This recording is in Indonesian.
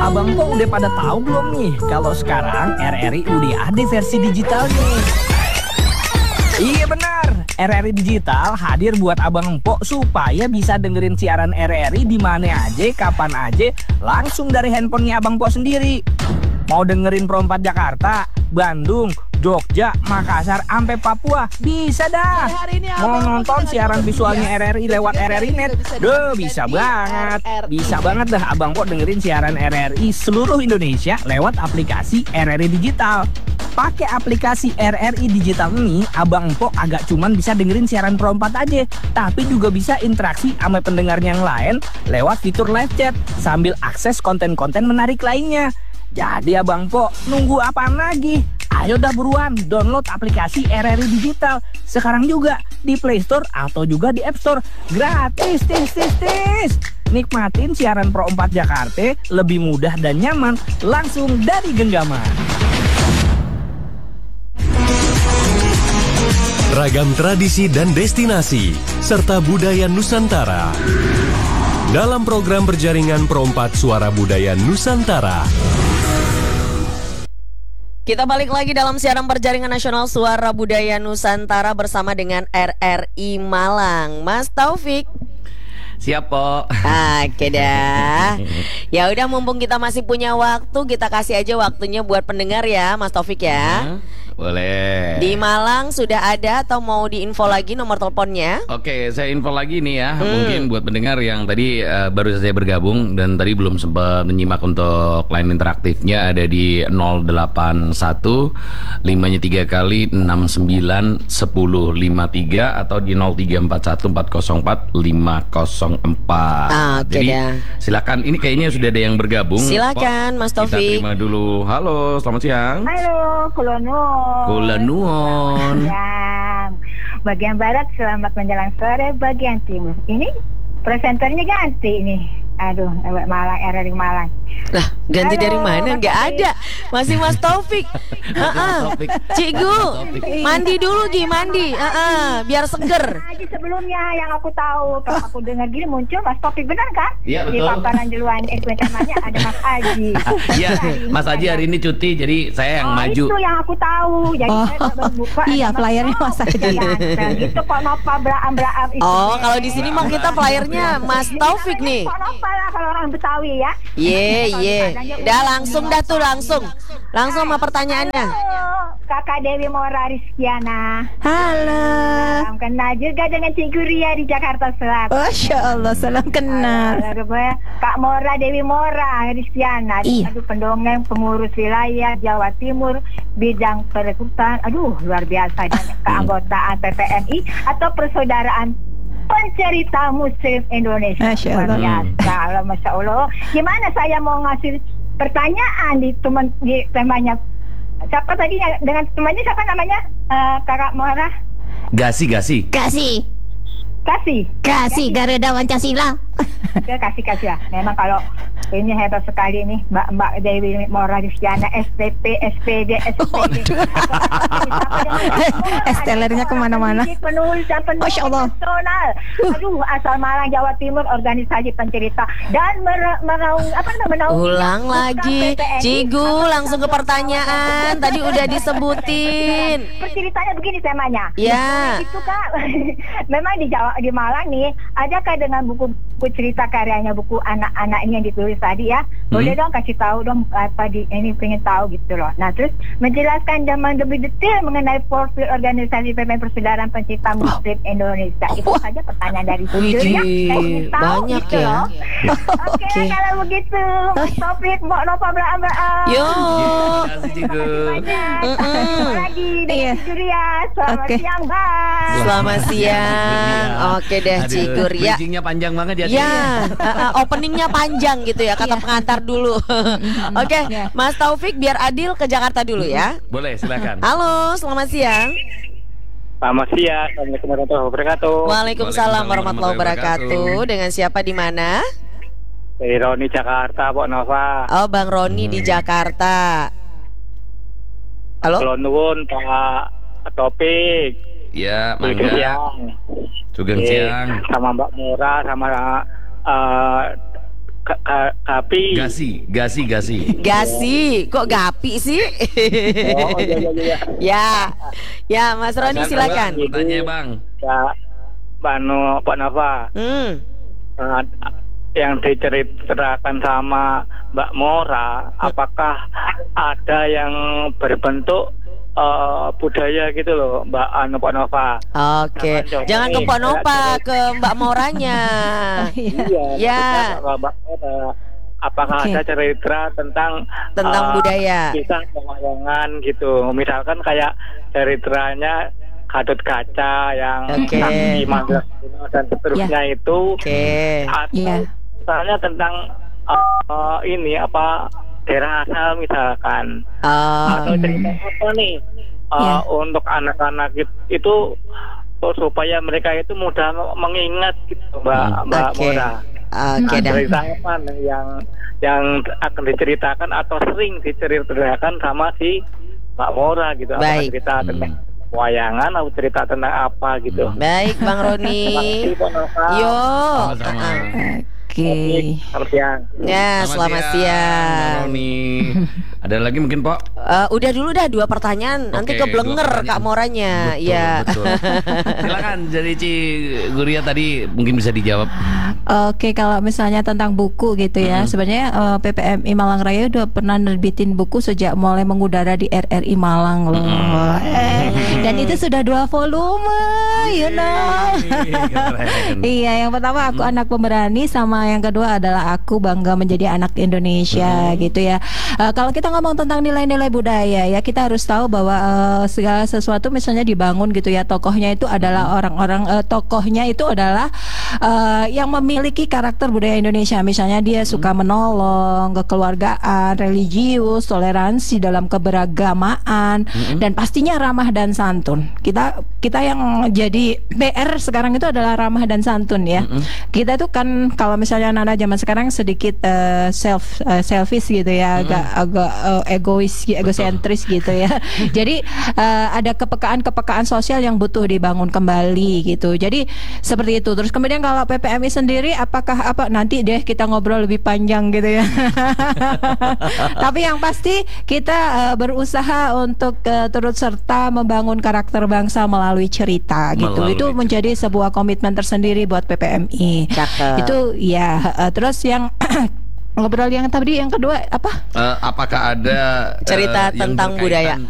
Abang Po udah pada tahu belum nih kalau sekarang RRI udah ada versi digitalnya? Iya benar, RRI Digital hadir buat Abang Po supaya bisa dengerin siaran RRI di mana aja, kapan aja, langsung dari handphonenya Abang Po sendiri. Mau dengerin Pro 4 Jakarta, Bandung, Jogja, Makassar, sampai Papua, bisa dah. Mau nonton siaran visualnya RRI lewat RRI Net, bisa banget. Bisa banget dah Abang Po dengerin siaran RRI seluruh Indonesia lewat aplikasi RRI Digital. Pakai aplikasi RRI Digital ini, Abang Po agak cuman bisa dengerin siaran Pro 4 aja, tapi juga bisa interaksi sama pendengarnya yang lain lewat fitur live chat sambil akses konten-konten menarik lainnya. Jadi Abang Po, nunggu apaan lagi? Ayo dah buruan download aplikasi RRI Digital sekarang juga di Play Store atau juga di App Store. Gratis, tis. Nikmatin siaran Pro 4 Jakarta lebih mudah dan nyaman langsung dari genggaman. Ragam tradisi dan destinasi serta budaya Nusantara dalam program berjaringan Pro 4 Suara Budaya Nusantara. Kita balik lagi dalam siaran perjaringan nasional Suara Budaya Nusantara bersama dengan RRI Malang. Mas Taufik. Siap, Po. Oke dah. Ya udah, mumpung kita masih punya waktu, kita kasih aja waktunya buat pendengar ya, Mas Taufik ya. Boleh. Di Malang sudah ada atau mau diinfo lagi nomor teleponnya? Oke, saya info lagi nih ya. Mungkin buat pendengar yang tadi baru saja bergabung dan tadi belum sempat menyimak untuk line interaktifnya, ada di 081 5-nya 3 kali 69 10 53 atau di 0341 404 504. Oke Jadi dah. silakan, ini kayaknya sudah ada yang bergabung. Silakan, Mas Kita Taufik. terima dulu. Halo, selamat siang. Halo, Kulono. Kula nuwun. Ya, bagian barat selamat menjelang sore, bagian timur. Ini presenternya ganti nih. Aduh, Malang, RRI Malang. Lah, ganti Halo, dari mana? Mas Nggak Taufik. ada. Masih Mas Taufik. Cikgu, mandi dulu Gi, mandi. Biar seger. Haji sebelumnya yang aku tahu, kalau aku dengar gini muncul Mas Taufik, benar kan? Iya, Di betul. paparan duluan namanya ada Mas Haji. Iya, Mas Haji hari ini cuti, jadi saya yang maju. Itu yang aku tahu. Jadi saya baru buka. Iya, ada flyernya Mas Haji. Gitu kok Nova Braam itu. Oh, kalau di sini mah kita flyernya Mas Taufik nih. Kok Nova lah kalau orang Betawi ya. Ye. Udah langsung dah tuh langsung sama pertanyaannya. Halo, Kakak Dewi Mora Rizkyana. Halo. Salam kenal juga dengan Cikgu Ria di Jakarta Selatan. Masya Allah, salam kenal. Kak Mora Dewi Mora Rizkyana. Iya. Aduh, pendongeng pengurus wilayah Jawa Timur bidang perekrutan. Aduh, luar biasa. Dan keanggotaan PPMI atau Persaudaraan Pencerita Muslim Indonesia. Masya Allah. Luar biasa, Masya Allah. Gimana saya mau ngasih pertanyaan di temanya? Siapa tadi dengan temannya, siapa namanya? Kakak Mora? Gasi. Kasih Garuda Pancasila. kasih ya. Memang kalau ini hebat sekali nih Mbak Dewi Mora Rizkyana, SPP, SPD. Estelernya kemana-mana. Penulis dan penulis Masya Allah. nasional. Aduh, asal Malang, Jawa Timur, organisasi pencerita dan menaungi Ulang lagi, Cigu, langsung ke pertanyaan. Tadi udah disebutin. Ceritanya begini temanya. Ya. Itu Kak, memang di Malang nih, adakah dengan buku cerita karyanya, buku anak-anak ini yang ditulis tadi ya? Boleh dong kasih tahu dong apa ini, pengen tahu gitu loh. Nah, terus menjelaskan dan lebih detail mengenai profil organisasi PPM Persaudaraan Pencinta Muslim Indonesia. Itu saja pertanyaan dari judulnya. Banyak gitu ya. loh. Oke, kalau begitu, Mas Taufik, Mbak Nova Braam. Yo. Terima kasih, Cigu. Lagi dengan Iya. Ria. Selamat Oke. siang, Bang. Selamat siang. Oke deh, Aduh, Cigu Ria. bridging-nya panjang banget ya. Ya, openingnya panjang gitu ya, kata pengantar dulu. Oke, Mas Taufik, biar adil ke Jakarta dulu ya. Boleh, silakan. Halo, selamat siang. Selamat siang, Assalamualaikum warahmatullahi wabarakatuh. Waalaikumsalam warahmatullahi wabarakatuh. wabarakatuh. Dengan siapa di mana? Dari Roni Jakarta, Pak Nova. Oh, Bang Roni di Jakarta. Halo? Kulon nuwun Pak Topik. Ya, Sugeng mangga. siang. Sugeng Oke, siang. sama Mbak Mora, sama Kapi. Gasi. Gasi, kok gapi sih? Oh, iya. Ya, Mas Roni silakan. Bertanya Bang. Ya, Pak Nova. Yang diceritakan sama Mbak Mora, apakah ada yang berbentuk budaya gitu loh, Pak Nova? Oke, jangan ke Pak Nova, ke Mbak Moranya. Iya. Mbak Mora, apakah ada cerita tentang budaya? Kisah pewayangan gitu, misalkan kayak ceritanya Gatot Kaca yang Sakti Manggala dan seterusnya itu. Atau misalnya tentang daerah asal misalkan, atau cerita apa nih untuk anak-anak itu supaya mereka itu mudah mengingat gitu, Mbak Mora. Cerita apa yang akan diceritakan atau sering diceritakan sama si Mbak Mora gitu. Apakah cerita tentang wayangan atau cerita tentang apa gitu. Baik, Bang Roni. Yo. Oke. Selamat siang. Ya, selamat siang. Ada lagi mungkin, Pak? Udah dulu dah 2 pertanyaan. Nanti keblenger Kak Moranya. Betul. Silakan, jadi Ci Guria tadi mungkin bisa dijawab. Oke, kalau misalnya tentang buku gitu ya, sebenarnya PPMI Malang Raya udah pernah nerbitin buku sejak mulai mengudara di RRI Malang loh. Dan itu sudah 2 volume, you know. Iya, yang pertama Aku Anak Pemberani, sama yang kedua adalah Aku Bangga Menjadi Anak Indonesia gitu ya. Kalau kita ngomong tentang nilai-nilai budaya ya, kita harus tahu bahwa segala sesuatu misalnya dibangun gitu ya, tokohnya itu adalah tokohnya itu adalah yang memiliki karakter budaya Indonesia. Misalnya dia suka menolong, kekeluargaan, religius, toleransi dalam keberagamaan, dan pastinya ramah dan santun. Kita yang jadi PR sekarang itu adalah ramah dan santun ya. Kita itu kan kalau misalnya anak-anak zaman sekarang sedikit selfish gitu ya, agak egosentris gitu ya. Jadi ada kepekaan sosial yang butuh dibangun kembali gitu. Jadi seperti itu. Terus kemudian kalau PPMI sendiri nanti deh kita ngobrol lebih panjang gitu ya. Tapi yang pasti kita berusaha untuk turut serta membangun karakter bangsa melalui cerita gitu. Itu menjadi sebuah komitmen tersendiri buat PPMI. Itu ya. Terus yang ngobrol yang tadi yang kedua apa? Apakah ada cerita tentang budaya?